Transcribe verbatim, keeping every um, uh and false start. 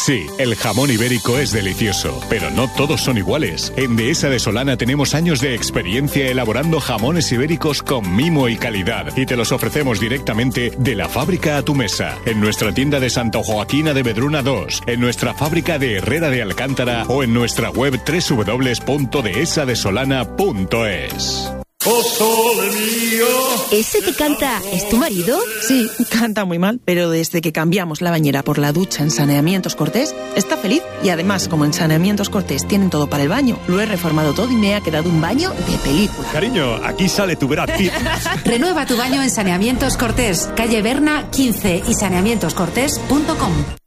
Sí, el jamón ibérico es delicioso, pero no todos son iguales. En Dehesa de Solana tenemos años de experiencia elaborando jamones ibéricos con mimo y calidad y te los ofrecemos directamente de la fábrica a tu mesa. En nuestra tienda de Santa Joaquina de Vedruna dos, en nuestra fábrica de Herrera de Alcántara o en nuestra web doble u doble u doble u punto dehesa de solana punto es. ¡Oh, sole mío! ¿Ese que canta es tu marido? Sí, canta muy mal, pero desde que cambiamos la bañera por la ducha en Saneamientos Cortés, está feliz. Y además, como en Saneamientos Cortés tienen todo para el baño, lo he reformado todo y me ha quedado un baño de película. Cariño, aquí sale tu Brad Pitt. Renueva tu baño en Saneamientos Cortés, calle Berna quince y saneamientos cortés punto com.